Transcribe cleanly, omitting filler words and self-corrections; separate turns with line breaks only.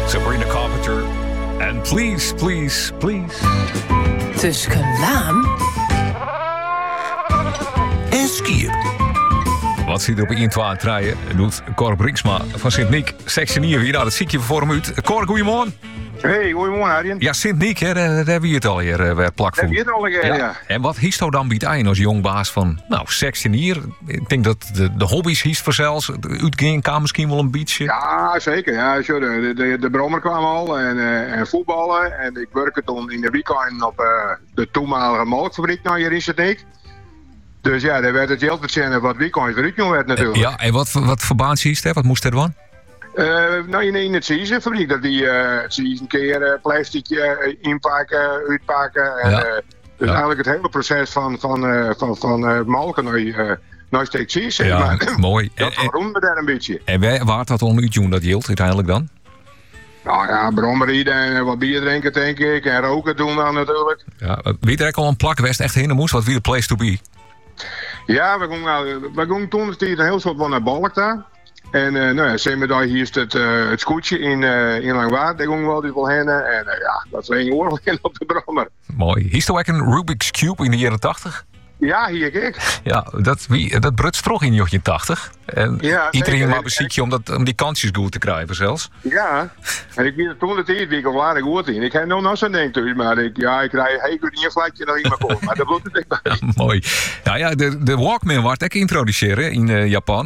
Sabrina Carpenter. En please, please, please.
Tussen Laan
En skiën.
Wat zie je er op 1, 2, 3 doet Cor Briksma van Sint-Niek. Sectionier weer. Nou, dat zie ik je voor hem uit. Cor, goedemorgen.
Hey, goedemorgen Arjen.
Ja, Sint-Niek, hè, daar hebben we het al hier plak voor.
Heb je het al een keer, ja.
En wat hiest nou dan biedt een als jong baas van, nou, sectionier? Ik denk dat de hobby's hiest voor zelfs. Uitgaan kan misschien wel een beetje.
Ja, zeker. Ja, de brommer kwam al en voetballen. En ik werkte toen in de weekend op de toenmalige motorfabriek nou hier in Sint-Niek. Dus ja, daar werd het heel te zien wat weekend vooruit werd natuurlijk.
Ja, en wat voor baantjes hiest, hè? Wat moest er dan?
Nou, in het seasonfabriek, dat die een keer plastic inpakken, uitpakken. En, dus eigenlijk het hele proces van malken naar steeds season.
Ja,
maar,
mooi.
Dat doen we daar een beetje.
En waar dat dan uitjoen dat hield uiteindelijk dan?
Nou ja, brommerrieden en wat bier drinken denk ik. En roken doen dan natuurlijk.
Ja, wie er al een plak west echt heen moest, wat wie de place to be?
Ja, we gingen toen een heel soort van naar Balk daar. En nou ja, zijn we daar hier is het scootje in Langwaard. Daar gingen we altijd wel heen. En ja, dat was een oorlog in op de brommer.
Mooi. Hiest ook een Rubik's Cube in de jaren 80?
Ja, hier kijk.
Ja, dat brutst toch in de 80. En
Ja,
iedereen
zeker.
maar beziekje om die kansjes goed te krijgen zelfs.
Ja, en ik weet toen het eerst week of later goed in. Ik heb nog zo'n ding thuis, maar ik krijg heel goed in een flatje nog iemand komen. Maar dat bloedt het echt bij.
Ja, mooi. Nou ja, de Walkman werd ook geïntroduceerd in Japan.